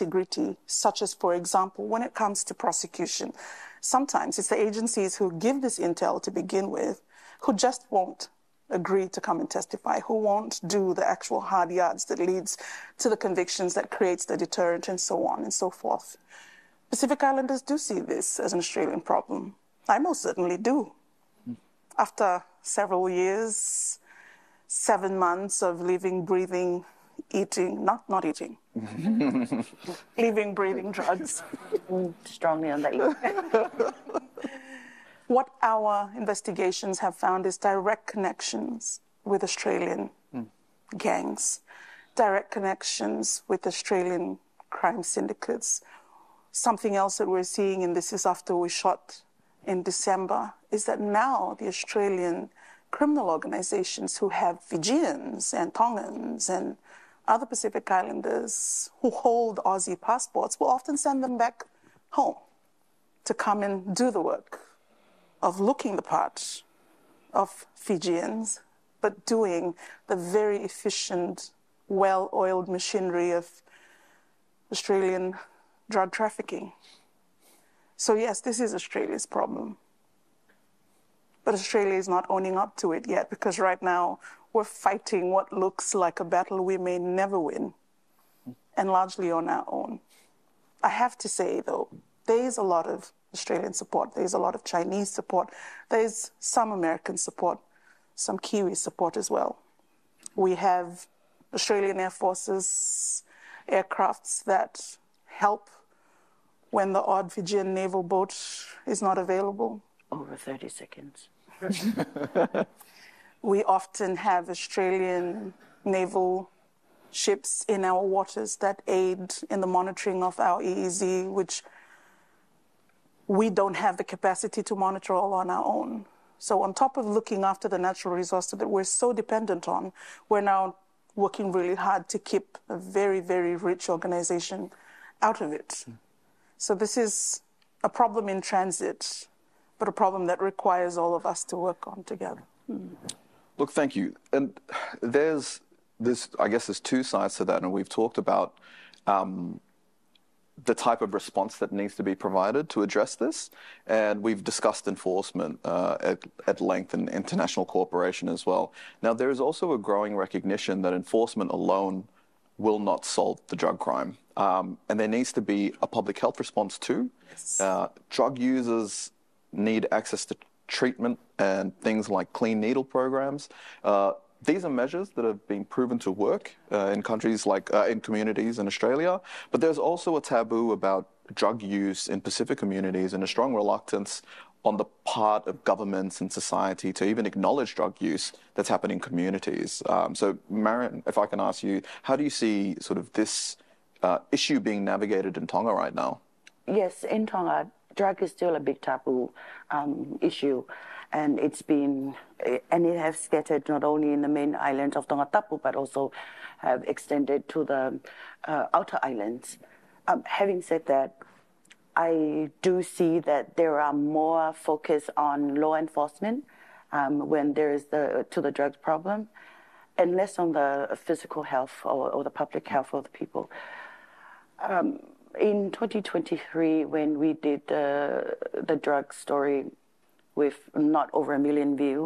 nitty-gritty, such as, for example, when it comes to prosecution, sometimes it's the agencies who give this intel to begin with who just won't agree to come and testify, who won't do the actual hard yards that leads to the convictions that creates the deterrent and so on and so forth. Pacific Islanders do see this as an Australian problem. I most certainly do. After several years, 7 months of living, breathing, eating, not eating, living, breathing drugs. Strongly on that. What our investigations have found is direct connections with Australian gangs, direct connections with Australian crime syndicates. Something else that we're seeing, and this is after we shot in December, is that now the Australian criminal organizations who have Fijians and Tongans and other Pacific Islanders who hold Aussie passports will often send them back home to come and do the work of looking the part of Fijians, but doing the very efficient, well-oiled machinery of Australian drug trafficking. So yes, this is Australia's problem. But Australia is not owning up to it yet, because right now we're fighting what looks like a battle we may never win, and largely on our own. I have to say, though, there is a lot of Australian support. There's a lot of Chinese support. There's some American support, some Kiwi support as well. We have Australian Air Force's aircrafts that help when the odd Fijian naval boat is not available. Over 30 seconds. We often have Australian naval ships in our waters that aid in the monitoring of our EEZ, which we don't have the capacity to monitor all on our own. So on top of looking after the natural resources that we're so dependent on, we're now working really hard to keep a very, very rich organization out of it. So this is a problem in transit, but a problem that requires all of us to work on together. Look, thank you. And I guess there's two sides to that, and we've talked about the type of response that needs to be provided to address this. And we've discussed enforcement at length and international cooperation as well. Now, there is also a growing recognition that enforcement alone will not solve the drug crime. And there needs to be a public health response too. Yes. Drug users need access to treatment and things like clean needle programs. These are measures that have been proven to work in countries like in communities in Australia, but there's also a taboo about drug use in Pacific communities and a strong reluctance on the part of governments and society to even acknowledge drug use that's happening in communities. So Marion, if I can ask you, how do you see sort of this issue being navigated in Tonga right now? Yes, in Tonga, drug is still a big taboo issue. And it has scattered not only in the main island of Tongatapu, but also have extended to the outer islands. Having said that, I do see that there are more focus on law enforcement when there is the drugs problem, and less on the physical health or the public health of the people. In 2023, when we did the drug story, with not over 1 million views.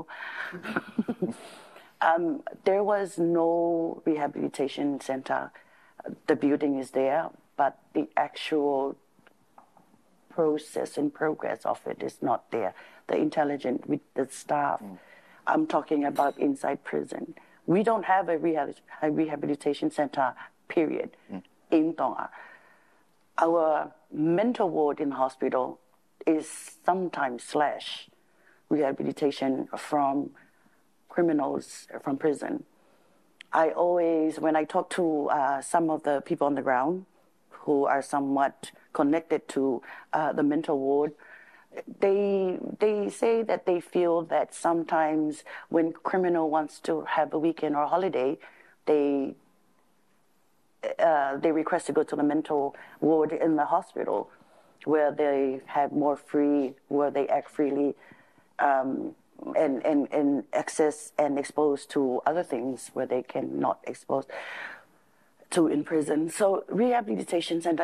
There was no rehabilitation center. The building is there, but the actual process and progress of it is not there. The intelligence with the staff, I'm talking about inside prison. We don't have a rehabilitation center, period, in Tonga. Our mental ward in the hospital is sometimes / rehabilitation from criminals from prison. I always, when I talk to some of the people on the ground who are somewhat connected to the mental ward, they say that they feel that sometimes when criminal wants to have a weekend or holiday, they request to go to the mental ward in the hospital, where they have more free, where they act freely, and access and exposed to other things where they cannot expose to in prison. So rehabilitation center